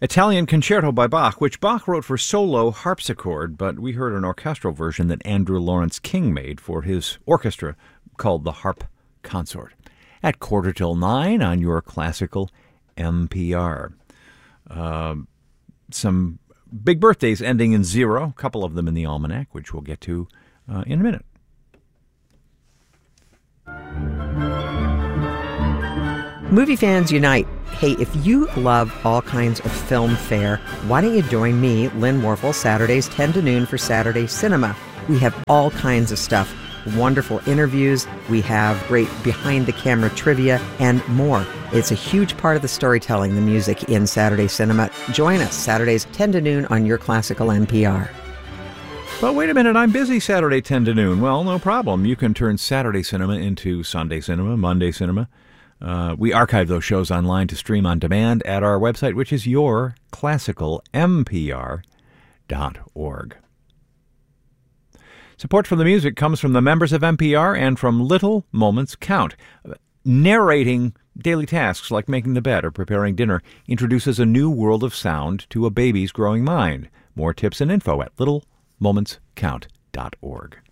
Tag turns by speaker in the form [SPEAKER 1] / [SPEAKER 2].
[SPEAKER 1] Italian Concerto by Bach, which Bach wrote for solo harpsichord, but we heard an orchestral version that Andrew Lawrence King made for his orchestra called the Harp Consort. At 9:15 on your classical NPR. Some big birthdays ending in 0, a couple of them in the almanac, which we'll get to in a minute.
[SPEAKER 2] Movie fans unite. Hey, if you love all kinds of film fare, why don't you join me, Lynn Warfel, Saturdays 10 to noon for Saturday Cinema. We have all kinds of stuff. Wonderful interviews, we have great behind-the-camera trivia, and more. It's a huge part of the storytelling, the music in Saturday Cinema. Join us Saturdays 10 to noon on your classical NPR.
[SPEAKER 1] But wait a minute, I'm busy Saturday 10 to noon. Well, no problem. You can turn Saturday Cinema into Sunday Cinema, Monday Cinema. We archive those shows online to stream on demand at our website, which is yourclassicalmpr.org. Support for the music comes from the members of NPR and from Little Moments Count. Narrating daily tasks like making the bed or preparing dinner introduces a new world of sound to a baby's growing mind. More tips and info at littlemomentscount.org.